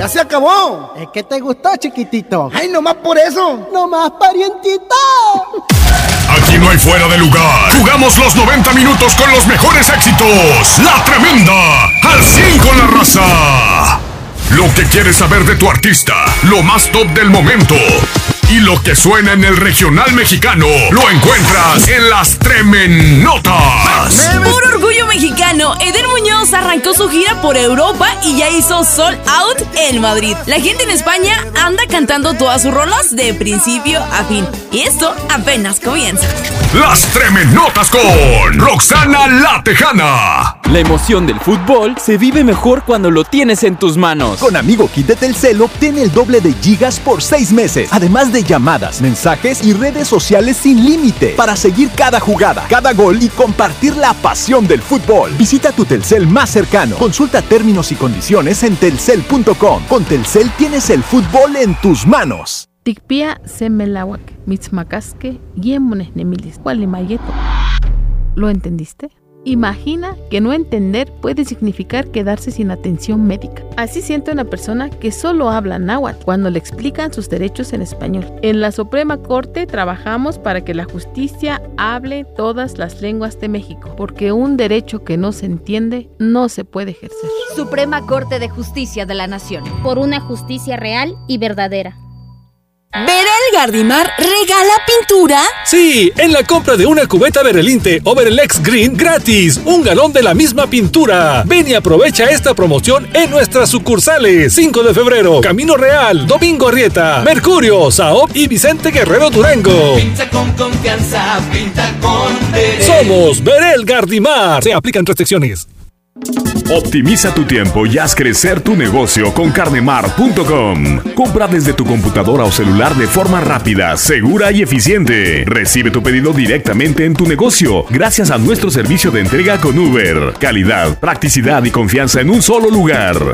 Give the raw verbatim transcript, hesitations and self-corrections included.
¡Ya se acabó! ¿Es que te gustó, chiquitito? ¡Ay, nomás por eso! ¡Nomás, parientito! Aquí no hay fuera de lugar. Jugamos los noventa minutos con los mejores éxitos. La Tremenda, al cien con la raza. Lo que quieres saber de tu artista, lo más top del momento y lo que suena en el regional mexicano, lo encuentras en las Tremenotas. Por orgullo mexicano, Eder Muñoz arrancó su gira por Europa y ya hizo sold out en Madrid. La gente en España anda cantando todas sus rolas de principio a fin. Y esto apenas comienza. Las Tremenotas con Roxana La Tejana. La emoción del fútbol se vive mejor cuando lo tienes en tus manos. Con Amigo Kit de Telcel obtén el doble de gigas por seis meses. Además de llamadas, mensajes y redes sociales sin límite. Para seguir cada jugada, cada gol y compartir la pasión del fútbol. Visita tu Telcel más cercano. Consulta términos y condiciones en telcel punto com. Con Telcel tienes el fútbol en tus manos. Tikpia semelawak, mitzmakaske, yemones nemilis, gualimayeto. ¿Lo entendiste? Imagina que no entender puede significar quedarse sin atención médica. Así siente una persona que solo habla náhuatl cuando le explican sus derechos en español. En la Suprema Corte trabajamos para que la justicia hable todas las lenguas de México, porque un derecho que no se entiende no se puede ejercer. Suprema Corte de Justicia de la Nación. Por una justicia real y verdadera. ¿Berel Gardimar regala pintura? Sí, en la compra de una cubeta Berelinte o Berelex Green gratis, un galón de la misma pintura. Ven y aprovecha esta promoción en nuestras sucursales. cinco de febrero, Camino Real, Domingo Arrieta, Mercurio, Saop y Vicente Guerrero Durango. Pinta con confianza, pinta con Berel. Somos Berel Gardimar. Se aplican restricciones. Optimiza tu tiempo y haz crecer tu negocio con carnemar punto com. Compra desde tu computadora o celular de forma rápida, segura y eficiente. Recibe tu pedido directamente en tu negocio gracias a nuestro servicio de entrega con Uber. Calidad, practicidad y confianza en un solo lugar.